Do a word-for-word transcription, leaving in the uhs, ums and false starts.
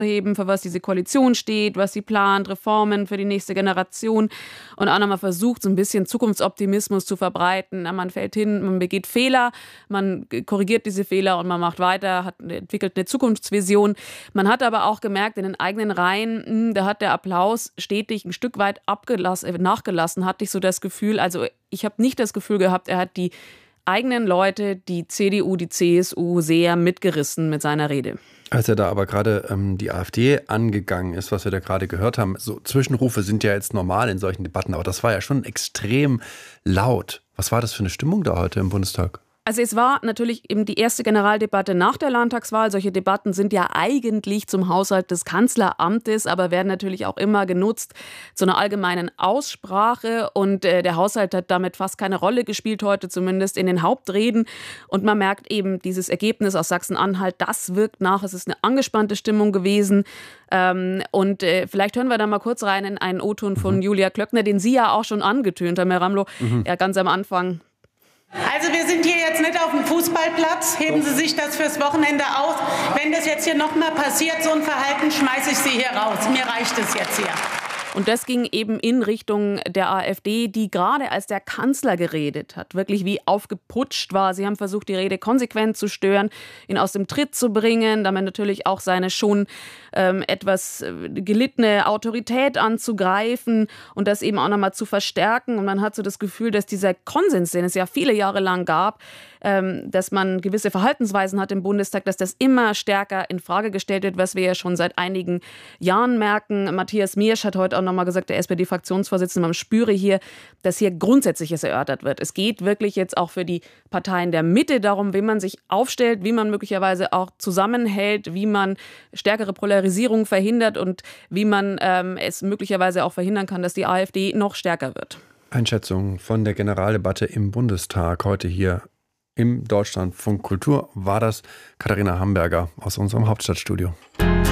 hervorheben, für was diese Koalition steht, was sie plant, Reformen für die nächste Generation und auch nochmal versucht, so ein bisschen Zukunftsoptimismus zu verbreiten. Man fällt hin, man begeht Fehler, man korrigiert diese Fehler und man macht weiter, hat, entwickelt eine Zukunftsvision. Man hat aber auch gemerkt, in den eigenen Reihen, da hat der Applaus stetig ein Stück weit abgelassen, nachgelassen, hatte ich so das Gefühl, also ich habe nicht das Gefühl gehabt, er hat die eigenen Leute, die C D U, die C S U, sehr mitgerissen mit seiner Rede. Als er da aber gerade ähm, die AfD angegangen ist, was wir da gerade gehört haben, so Zwischenrufe sind ja jetzt normal in solchen Debatten, aber das war ja schon extrem laut. Was war das für eine Stimmung da heute im Bundestag? Also es war natürlich eben die erste Generaldebatte nach der Landtagswahl. Solche Debatten sind ja eigentlich zum Haushalt des Kanzleramtes, aber werden natürlich auch immer genutzt zu einer allgemeinen Aussprache. Und äh, der Haushalt hat damit fast keine Rolle gespielt heute, zumindest in den Hauptreden. Und man merkt eben, dieses Ergebnis aus Sachsen-Anhalt, das wirkt nach. Es ist eine angespannte Stimmung gewesen. Ähm, und äh, vielleicht hören wir da mal kurz rein in einen O-Ton von mhm. Julia Klöckner, den Sie ja auch schon angetönt haben, Herr Ramlow, mhm. ja, ganz am Anfang. Also wir sind hier jetzt nicht auf dem Fußballplatz. Heben Sie sich das fürs Wochenende auf. Wenn das jetzt hier nochmal passiert, so ein Verhalten, schmeiße ich Sie hier raus. Mir reicht es jetzt hier. Und das ging eben in Richtung der AfD, die gerade als der Kanzler geredet hat, wirklich wie aufgeputscht war. Sie haben versucht, die Rede konsequent zu stören, ihn aus dem Tritt zu bringen, damit natürlich auch seine schon ähm, etwas gelittene Autorität anzugreifen und das eben auch nochmal zu verstärken. Und man hat so das Gefühl, dass dieser Konsens, den es ja viele Jahre lang gab, ähm, dass man gewisse Verhaltensweisen hat im Bundestag, dass das immer stärker in Frage gestellt wird, was wir ja schon seit einigen Jahren merken. Matthias Miersch hat heute auch nochmal gesagt, der S P D-Fraktionsvorsitzende, man spüre hier, dass hier Grundsätzliches erörtert wird. Es geht wirklich jetzt auch für die Parteien der Mitte darum, wie man sich aufstellt, wie man möglicherweise auch zusammenhält, wie man stärkere Polarisierung verhindert und wie man ähm, es möglicherweise auch verhindern kann, dass die AfD noch stärker wird. Einschätzung von der Generaldebatte im Bundestag heute hier im Deutschlandfunk Kultur war das Katharina Hamburger aus unserem Hauptstadtstudio.